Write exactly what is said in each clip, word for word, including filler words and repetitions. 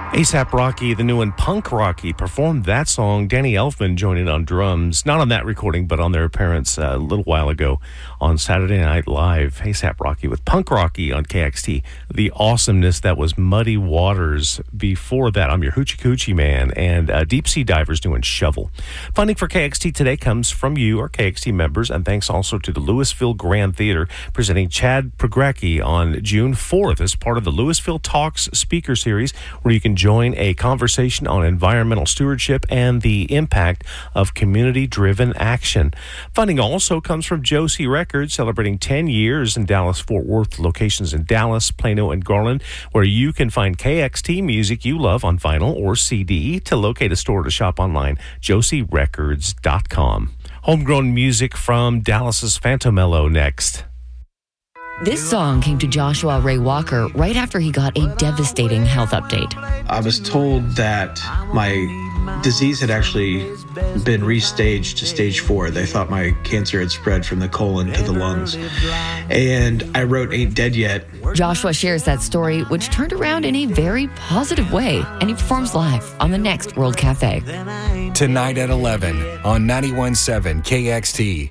A$AP Rocky, the new one, Punk Rocky, performed that song. Danny Elfman joining on drums, not on that recording, but on their appearance uh, a little while ago on Saturday Night Live. A$AP Rocky with Punk Rocky on K X T. The awesomeness that was Muddy Waters. Before that, I'm your Hoochie Coochie Man, and uh, Deep Sea Divers doing Shovel. Funding for K X T today comes from you, our K X T members, and thanks also to the Louisville Grand Theater, presenting Chad Progrecki on June fourth as part of the Louisville Talks speaker series, where you can join a conversation on environmental stewardship and the impact of community-driven action. Funding also comes from Josie Records, celebrating ten years in Dallas-Fort Worth, locations in Dallas, Plano, and Garland, where you can find K X T music you love on vinyl or C D. To locate a store to shop online, josie records dot com. Homegrown music from Dallas's Phantomello next. This song came to Joshua Ray Walker right after he got a devastating health update. I was told that my disease had actually been restaged to stage four. They thought my cancer had spread from the colon to the lungs. And I wrote Ain't Dead Yet. Joshua shares that story, which turned around in a very positive way, and he performs live on the next World Cafe. Tonight at eleven on ninety-one point seven K X T.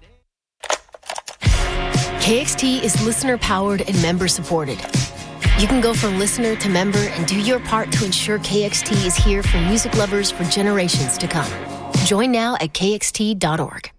K X T is listener-powered and member-supported. You can go from listener to member and do your part to ensure K X T is here for music lovers for generations to come. Join now at K X T dot org.